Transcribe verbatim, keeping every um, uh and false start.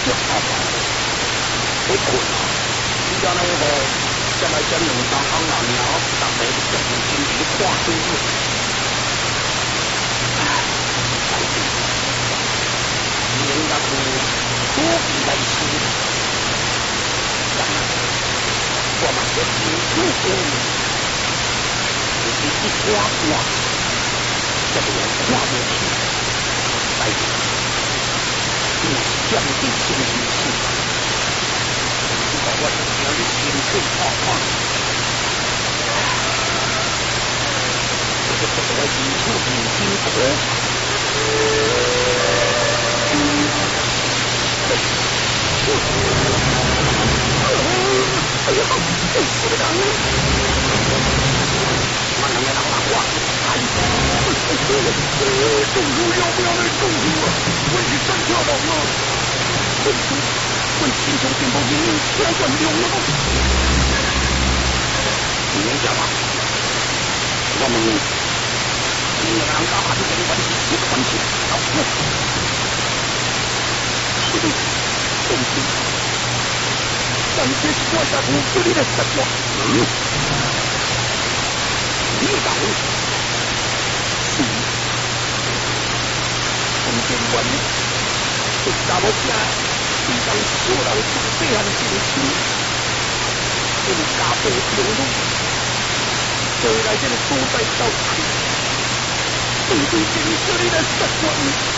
会困啊！你讲那个，再来讲两三行人，然后逐个都着有精力看书。唉，太对了，你应该是多比来书。当然，我嘛是真苦功，就是一寡寡，这个人看不起。来，你若是这样子真心事。我是叫你清楚看看，这个这个是处理金国。哎呀，这个人，我能让他话哎，动手要不要来动手啊？我是真跳到了，动手。我心中并无明明相关用了。你明白吗？我问你，你两个人甲汉人关系什么关系？老夫，是的，对不起，但这是我在屋子里的实话。嗯，你讲，嗯，从今晚这查某仔。让所人做这样的事，用家暴平路，回来这个所在到处，对对真实的实话。